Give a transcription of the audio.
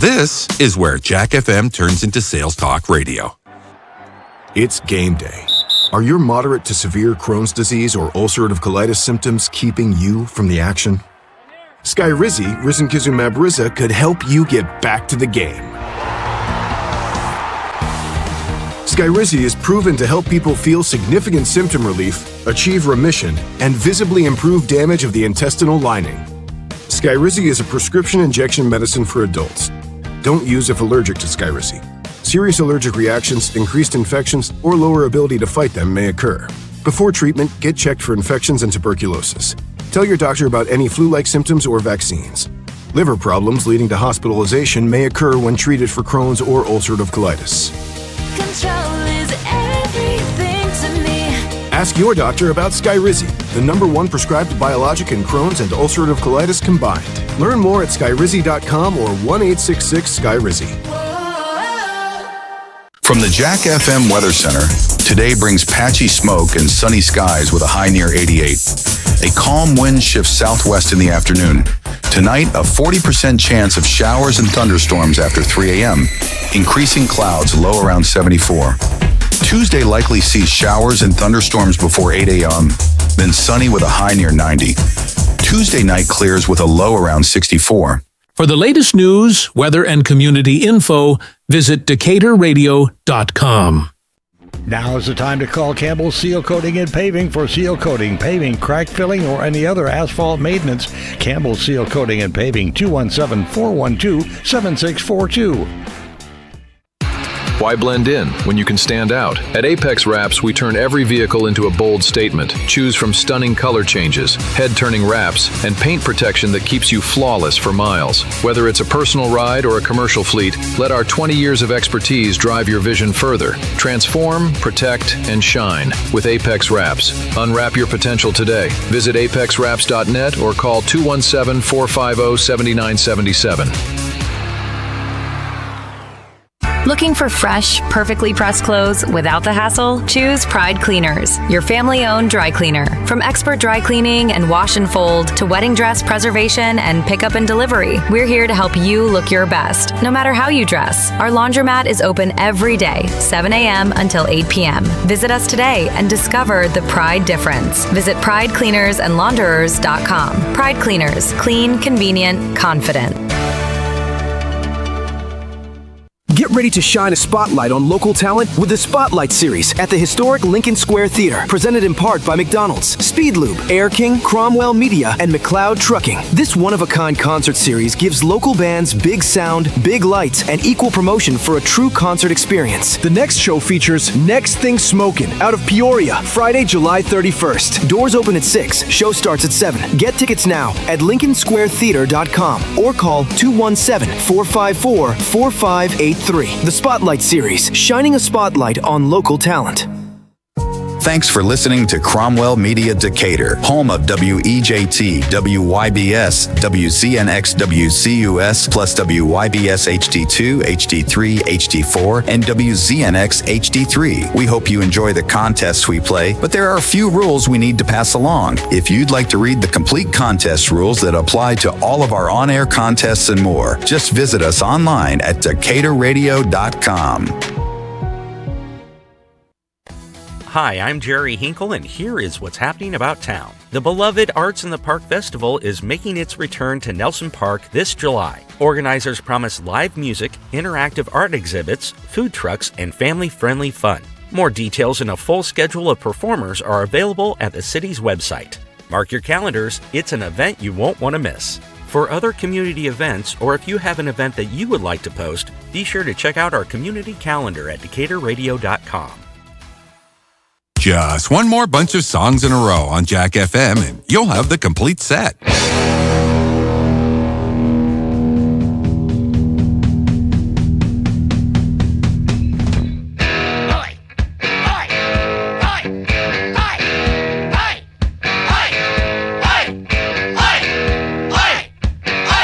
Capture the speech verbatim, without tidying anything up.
This is where Jack F M turns into Sales Talk Radio. It's game day. Are your moderate to severe Crohn's disease or ulcerative colitis symptoms keeping you from the action? Skyrizi, risankizumab Riza, could help you get back to the game. Skyrizi is proven to help people feel significant symptom relief, achieve remission, and visibly improve damage of the intestinal lining. Skyrizi is a prescription injection medicine for adults. Don't use if allergic to Skyrizi. Serious allergic reactions, increased infections, or lower ability to fight them may occur. Before treatment, get checked for infections and tuberculosis. Tell your doctor about any flu-like symptoms or vaccines. Liver problems leading to hospitalization may occur when treated for Crohn's or ulcerative colitis. Control is everything to me. Ask your doctor about Skyrizi, the number one prescribed biologic in Crohn's and ulcerative colitis combined. Learn more at skyrizi dot com or one eight six six Skyrizi. From the Jack F M Weather Center, today brings patchy smoke and sunny skies with a high near eighty-eight. A calm wind shifts southwest in the afternoon. Tonight, a forty percent chance of showers and thunderstorms after three a.m., increasing clouds low around seventy-four. Tuesday likely sees showers and thunderstorms before eight a.m., then sunny with a high near ninety. Tuesday night clears with a low around sixty-four. For the latest news, weather, and community info, visit Decatur Radio dot com. Now is the time to call Campbell Seal Coating and Paving for seal coating, paving, crack filling, or any other asphalt maintenance. Campbell Seal Coating and Paving, two one seven, four one two, seven six four two. Why blend in when you can stand out? At Apex Wraps, we turn every vehicle into a bold statement. Choose from stunning color changes, head-turning wraps, and paint protection that keeps you flawless for miles. Whether it's a personal ride or a commercial fleet, let our twenty years of expertise drive your vision further. Transform, protect, and shine with Apex Wraps. Unwrap your potential today. Visit apex wraps dot net or call two one seven, four five zero, seven nine seven seven. Looking for fresh, perfectly pressed clothes without the hassle? Choose Pride Cleaners, your family-owned dry cleaner. From expert dry cleaning and wash and fold to wedding dress preservation and pickup and delivery, we're here to help you look your best, no matter how you dress. Our laundromat is open every day, seven a.m. until eight p.m. Visit us today and discover the Pride difference. Visit pride cleaners and launderers dot com. Pride Cleaners, clean, convenient, confident. Get ready to shine a spotlight on local talent with the Spotlight Series at the historic Lincoln Square Theater, presented in part by McDonald's, Speedlube, Air King, Cromwell Media, and McLeod Trucking. This one-of-a-kind concert series gives local bands big sound, big lights, and equal promotion for a true concert experience. The next show features Next Thing Smokin' out of Peoria, Friday, July thirty-first. Doors open at six. Show starts at seven. Get tickets now at lincoln square theater dot com or call two one seven, four five four, four five eight three. The Spotlight Series, shining a spotlight on local talent. Thanks for listening to Cromwell Media Decatur, home of W E J T, W Y B S, W Z N X W C U S, plus W Y B S H D two, H D three, H D four, and W Z N X H D three. We hope you enjoy the contests we play, but there are a few rules we need to pass along. If you'd like to read the complete contest rules that apply to all of our on-air contests and more, just visit us online at Decatur Radio dot com. Hi, I'm Jerry Hinkle, and here is what's happening about town. The beloved Arts in the Park Festival is making its return to Nelson Park this July. Organizers promise live music, interactive art exhibits, food trucks, and family-friendly fun. More details and a full schedule of performers are available at the city's website. Mark your calendars, it's an event you won't want to miss. For other community events, or if you have an event that you would like to post, be sure to check out our community calendar at Decatur Radio dot com. Just one more bunch of songs in a row on Jack F M and you'll have the complete set.